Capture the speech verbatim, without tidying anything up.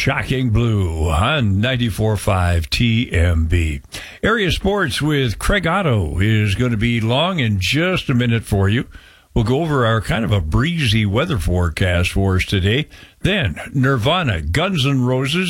Shocking Blue on ninety-four point five T M B. Area Sports with Craig Otto is going to be long in just a minute for you. We'll go over our kind of a breezy weather forecast for us today. Then Nirvana, Guns N' Roses,